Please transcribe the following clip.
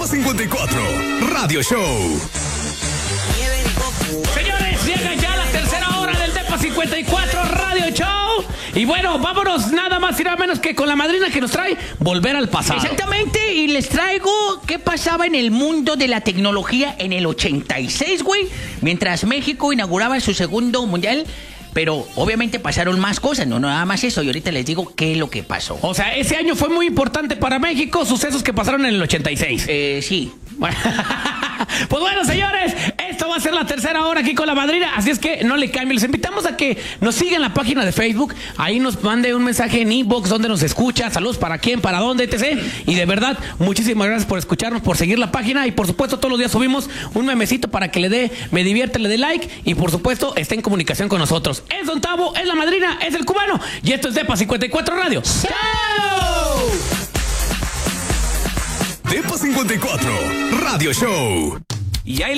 Depa 54 Radio Show. Señores, llega ya la tercera hora del Depa 54 Radio Show. Y bueno, vámonos nada más y nada menos que con la madrina que nos trae Volver al Pasado. Exactamente, y les traigo qué pasaba en el mundo de la tecnología en el 86, güey. Mientras México inauguraba su segundo mundial. Pero obviamente pasaron más cosas, no nada más eso. Y ahorita les digo qué es lo que pasó. O sea, ese año fue muy importante para México, sucesos que pasaron en el 86. Sí. Bueno, pues bueno, señores, esto va a ser la tercera hora aquí con la madrina, así es que no le cambien. Les invitamos a que nos sigan en la página de Facebook, ahí nos mande un mensaje en inbox donde nos escucha, saludos para quién, para dónde, etc. Y de verdad, muchísimas gracias por escucharnos, por seguir la página y por supuesto todos los días subimos un memecito para que le dé, me divierte, le dé like y por supuesto esté en comunicación con nosotros. Es Don Tavo, es la madrina, es el cubano y esto es Depa 54 Radio. ¡Chao! Depa 54 Radio Show. Y ahí